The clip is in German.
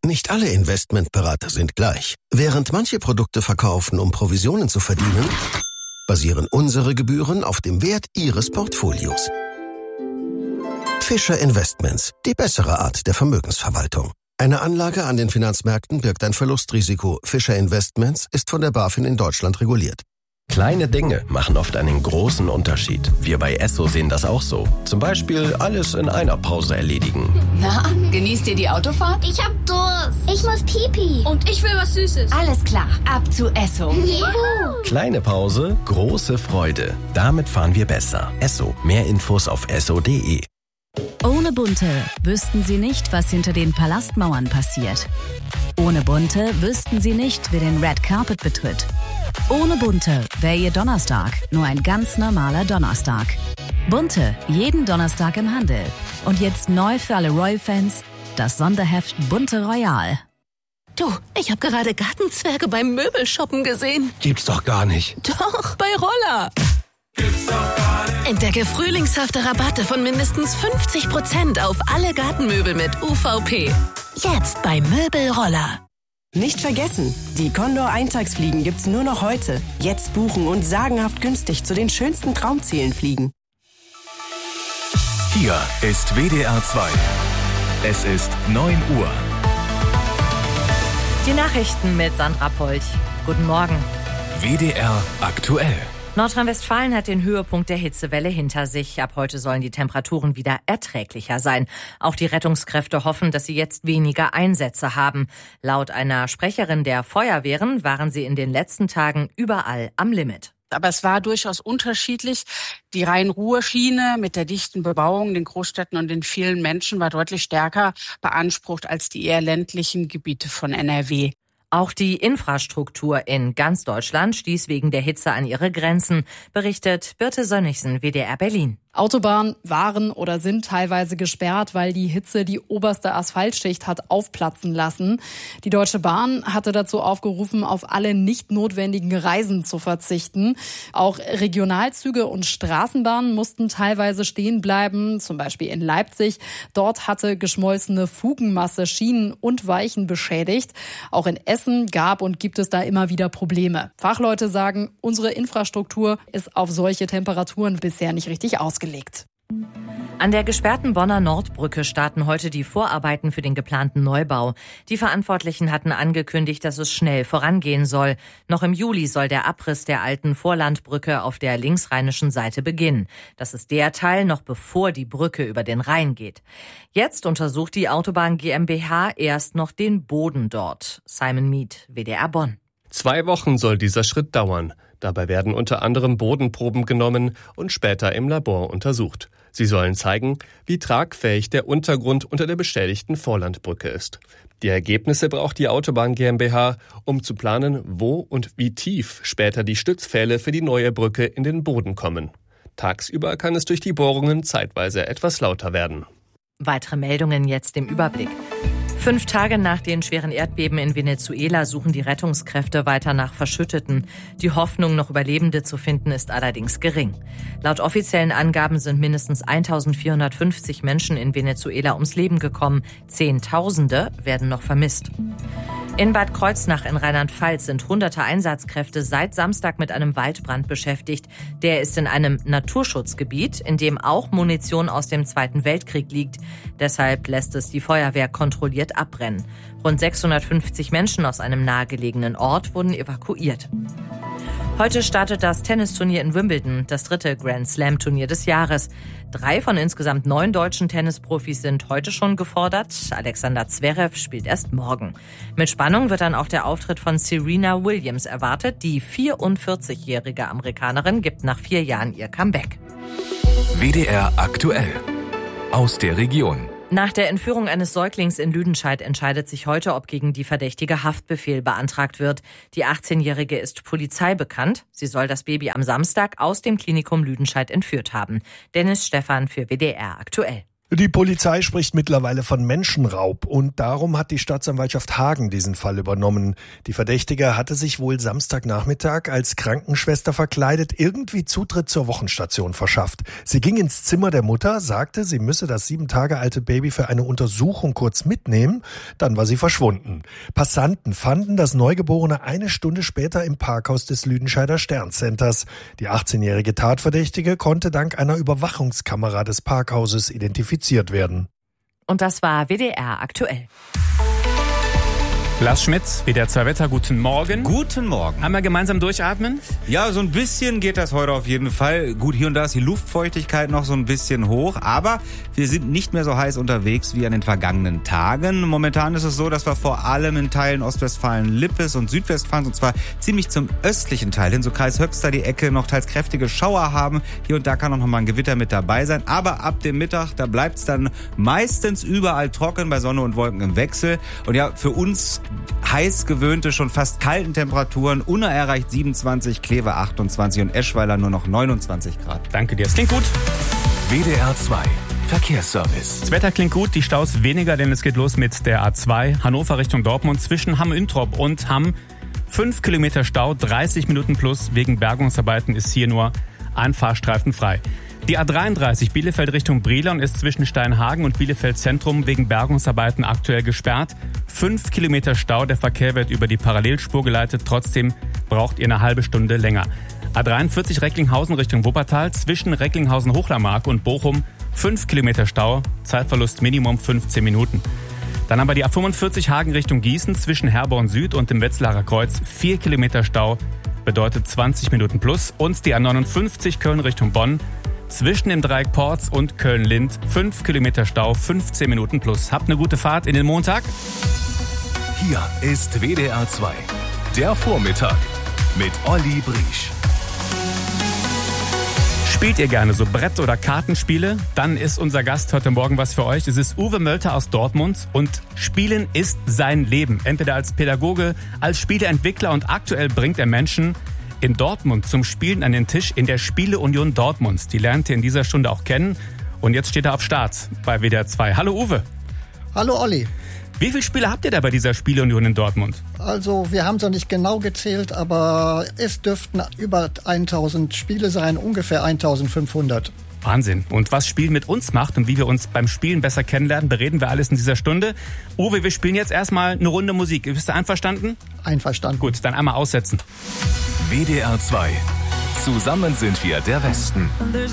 Nicht alle Investmentberater sind gleich. Während manche Produkte verkaufen, um Provisionen zu verdienen, basieren unsere Gebühren auf dem Wert Ihres Portfolios. Fischer Investments, die bessere Art der Vermögensverwaltung. Eine Anlage an den Finanzmärkten birgt ein Verlustrisiko. Fischer Investments ist von der BaFin in Deutschland reguliert. Kleine Dinge machen oft einen großen Unterschied. Wir bei Esso sehen das auch so. Zum Beispiel alles in einer Pause erledigen. Na, genießt ihr die Autofahrt? Ich hab Durst. Ich muss Pipi. Und ich will was Süßes. Alles klar, ab zu Esso. Juhu. Kleine Pause, große Freude. Damit fahren wir besser. Esso. Mehr Infos auf esso.de. Ohne Bunte wüssten Sie nicht, was hinter den Palastmauern passiert. Ohne Bunte wüssten Sie nicht, wer den Red Carpet betritt. Ohne Bunte wäre Ihr Donnerstag nur ein ganz normaler Donnerstag. Bunte, jeden Donnerstag im Handel. Und jetzt neu für alle Royal-Fans, das Sonderheft Bunte Royal. Du, ich habe gerade Gartenzwerge beim Möbelshoppen gesehen. Gibt's doch gar nicht. Doch, bei Roller. Gibt's doch gar nicht. Entdecke frühlingshafte Rabatte von mindestens 50% auf alle Gartenmöbel mit UVP. Jetzt bei Möbelroller. Nicht vergessen, die Condor Eintagsfliegen gibt's nur noch heute. Jetzt buchen und sagenhaft günstig zu den schönsten Traumzielen fliegen. Hier ist WDR 2. Es ist 9 Uhr. Die Nachrichten mit Sandra Polch. Guten Morgen. WDR aktuell. Nordrhein-Westfalen hat den Höhepunkt der Hitzewelle hinter sich. Ab heute sollen die Temperaturen wieder erträglicher sein. Auch die Rettungskräfte hoffen, dass sie jetzt weniger Einsätze haben. Laut einer Sprecherin der Feuerwehren waren sie in den letzten Tagen überall am Limit. Aber es war durchaus unterschiedlich. Die Rhein-Ruhr-Schiene mit der dichten Bebauung, den Großstädten und den vielen Menschen war deutlich stärker beansprucht als die eher ländlichen Gebiete von NRW. Auch die Infrastruktur in ganz Deutschland stieß wegen der Hitze an ihre Grenzen, berichtet Birte Sönnigsen, WDR Berlin. Autobahnen waren oder sind teilweise gesperrt, weil die Hitze die oberste Asphaltschicht hat aufplatzen lassen. Die Deutsche Bahn hatte dazu aufgerufen, auf alle nicht notwendigen Reisen zu verzichten. Auch Regionalzüge und Straßenbahnen mussten teilweise stehen bleiben, zum Beispiel in Leipzig. Dort hatte geschmolzene Fugenmasse Schienen und Weichen beschädigt. Auch in Essen gab und gibt es da immer wieder Probleme. Fachleute sagen, unsere Infrastruktur ist auf solche Temperaturen bisher nicht richtig ausgelegt. An der gesperrten Bonner Nordbrücke starten heute die Vorarbeiten für den geplanten Neubau. Die Verantwortlichen hatten angekündigt, dass es schnell vorangehen soll. Noch im Juli soll der Abriss der alten Vorlandbrücke auf der linksrheinischen Seite beginnen. Das ist der Teil, noch bevor die Brücke über den Rhein geht. Jetzt untersucht die Autobahn GmbH erst noch den Boden dort. Simon Mead, WDR Bonn. 2 Wochen soll dieser Schritt dauern. Dabei werden unter anderem Bodenproben genommen und später im Labor untersucht. Sie sollen zeigen, wie tragfähig der Untergrund unter der beschädigten Vorlandbrücke ist. Die Ergebnisse braucht die Autobahn GmbH, um zu planen, wo und wie tief später die Stützpfähle für die neue Brücke in den Boden kommen. Tagsüber kann es durch die Bohrungen zeitweise etwas lauter werden. Weitere Meldungen jetzt im Überblick. 5 Tage nach den schweren Erdbeben in Venezuela suchen die Rettungskräfte weiter nach Verschütteten. Die Hoffnung, noch Überlebende zu finden, ist allerdings gering. Laut offiziellen Angaben sind mindestens 1450 Menschen in Venezuela ums Leben gekommen. Zehntausende werden noch vermisst. In Bad Kreuznach in Rheinland-Pfalz sind hunderte Einsatzkräfte seit Samstag mit einem Waldbrand beschäftigt. Der ist in einem Naturschutzgebiet, in dem auch Munition aus dem Zweiten Weltkrieg liegt. Deshalb lässt es die Feuerwehr kontrolliert abbrennen. Rund 650 Menschen aus einem nahegelegenen Ort wurden evakuiert. Heute startet das Tennisturnier in Wimbledon, das 3. Grand-Slam-Turnier des Jahres. 3 von insgesamt 9 deutschen Tennisprofis sind heute schon gefordert. Alexander Zverev spielt erst morgen. Mit Spannung wird dann auch der Auftritt von Serena Williams erwartet. Die 44-jährige Amerikanerin gibt nach 4 Jahren ihr Comeback. WDR aktuell. Aus der Region. Nach der Entführung eines Säuglings in Lüdenscheid entscheidet sich heute, ob gegen die Verdächtige Haftbefehl beantragt wird. Die 18-Jährige ist Polizei bekannt. Sie soll das Baby am Samstag aus dem Klinikum Lüdenscheid entführt haben. Dennis Stephan für WDR aktuell. Die Polizei spricht mittlerweile von Menschenraub und darum hat die Staatsanwaltschaft Hagen diesen Fall übernommen. Die Verdächtige hatte sich wohl Samstagnachmittag als Krankenschwester verkleidet irgendwie Zutritt zur Wochenstation verschafft. Sie ging ins Zimmer der Mutter, sagte, sie müsse das 7 Tage alte Baby für eine Untersuchung kurz mitnehmen. Dann war sie verschwunden. Passanten fanden das Neugeborene eine Stunde später im Parkhaus des Lüdenscheider Sterncenters. Die 18-jährige Tatverdächtige konnte dank einer Überwachungskamera des Parkhauses identifiziert werden. Und das war WDR aktuell. Lars Schmidt, WDR 2 Wetter, guten Morgen. Guten Morgen. Einmal gemeinsam durchatmen? Ja, so ein bisschen geht das heute auf jeden Fall. Gut, hier und da ist die Luftfeuchtigkeit noch so ein bisschen hoch, aber wir sind nicht mehr so heiß unterwegs wie an den vergangenen Tagen. Momentan ist es so, dass wir vor allem in Teilen Ostwestfalen-Lippes und Südwestfalens, und zwar ziemlich zum östlichen Teil hin, so Kreis Höxter, die Ecke, noch teils kräftige Schauer haben. Hier und da kann auch noch mal ein Gewitter mit dabei sein, aber ab dem Mittag, da bleibt's dann meistens überall trocken, bei Sonne und Wolken im Wechsel. Und ja, für uns heiß gewöhnte, schon fast kalten Temperaturen. Unna erreicht 27, Kleve 28 und Eschweiler nur noch 29 Grad. Danke dir, es klingt gut. WDR 2 Verkehrsservice. Das Wetter klingt gut, die Staus weniger, denn es geht los mit der A2 Hannover Richtung Dortmund zwischen Hamm-Üntrop und Hamm. 5 Kilometer Stau, 30 Minuten plus. Wegen Bergungsarbeiten ist hier nur ein Fahrstreifen frei. Die A33 Bielefeld Richtung Brilon ist zwischen Steinhagen und Bielefeld Zentrum wegen Bergungsarbeiten aktuell gesperrt. 5 Kilometer Stau, der Verkehr wird über die Parallelspur geleitet. Trotzdem braucht ihr eine halbe Stunde länger. A43 Recklinghausen Richtung Wuppertal zwischen Recklinghausen-Hochlermark und Bochum. 5 Kilometer Stau, Zeitverlust Minimum 15 Minuten. Dann haben wir die A45 Hagen Richtung Gießen zwischen Herborn Süd und dem Wetzlarer Kreuz. 4 Kilometer Stau, bedeutet 20 Minuten plus. Und die A59 Köln Richtung Bonn. Zwischen dem Dreieck Porz und Köln-Lind 5 Kilometer Stau, 15 Minuten plus. Habt eine gute Fahrt in den Montag. Hier ist WDR 2, der Vormittag mit Olli Briesch. Spielt ihr gerne so Brett- oder Kartenspiele? Dann ist unser Gast heute Morgen was für euch. Es ist Uwe Mölter aus Dortmund und Spielen ist sein Leben. Entweder als Pädagoge, als Spieleentwickler und aktuell bringt er Menschen in Dortmund zum Spielen an den Tisch in der Spieleunion Dortmund. Die lernt ihr in dieser Stunde auch kennen. Und jetzt steht er auf Start bei WDR 2. Hallo Uwe. Hallo Olli. Wie viele Spiele habt ihr da bei dieser Spieleunion in Dortmund? Also wir haben es noch nicht genau gezählt, aber es dürften über 1000 Spiele sein, ungefähr 1500. Wahnsinn. Und was Spielen mit uns macht und wie wir uns beim Spielen besser kennenlernen, bereden wir alles in dieser Stunde. Uwe, wir spielen jetzt erstmal eine Runde Musik. Bist du einverstanden? Einverstanden. Gut, dann einmal aussetzen. WDR 2. Zusammen sind wir der Westen.